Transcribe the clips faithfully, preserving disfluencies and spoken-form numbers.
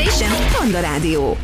Station, Panda Rádió.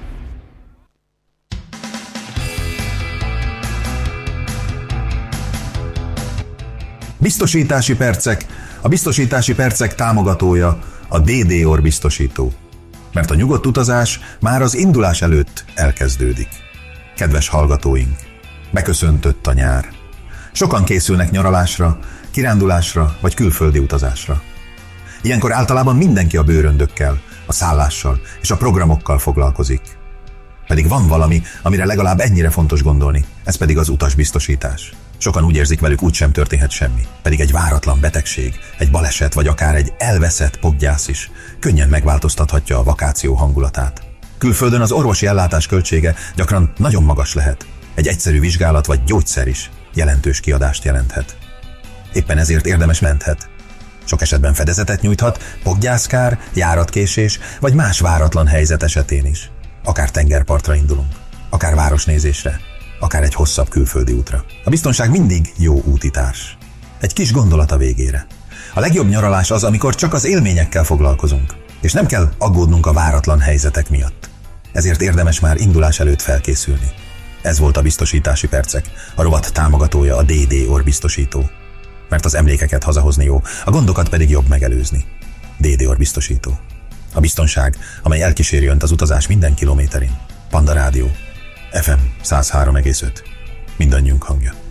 Biztosítási percek. A biztosítási percek támogatója a dé dé Or biztosító. Mert a nyugodt utazás már az indulás előtt elkezdődik. Kedves hallgatóink, beköszöntött a nyár. Sokan készülnek nyaralásra, kirándulásra vagy külföldi utazásra. Ilyenkor általában mindenki a bőröndökkel, a szállással és a programokkal foglalkozik. Pedig van valami, amire legalább ennyire fontos gondolni, ez pedig az utasbiztosítás. Sokan úgy érzik, velük úgysem történhet semmi, pedig egy váratlan betegség, egy baleset vagy akár egy elveszett poggyász is könnyen megváltoztathatja a vakáció hangulatát. Külföldön az orvosi ellátás költsége gyakran nagyon magas lehet. Egy egyszerű vizsgálat vagy gyógyszer is jelentős kiadást jelenthet. Éppen ezért érdemes menthet. Sok esetben fedezetet nyújthat, poggyászkár, járatkésés vagy más váratlan helyzet esetén is. Akár tengerpartra indulunk, akár városnézésre, akár egy hosszabb külföldi útra. A biztonság mindig jó útitárs. Egy kis gondolat a végére. A legjobb nyaralás az, amikor csak az élményekkel foglalkozunk, és nem kell aggódnunk a váratlan helyzetek miatt. Ezért érdemes már indulás előtt felkészülni. Ez volt a Biztosítási Percek, a rovat támogatója a dé dé Or biztosító. Mert az emlékeket hazahozni jó, a gondokat pedig jobb megelőzni. dé dé Or biztosító. A biztonság, amely elkíséri önt az utazás minden kilométerén. Panda Rádió. ef em száz három egész öt. Mindannyiunk hangja.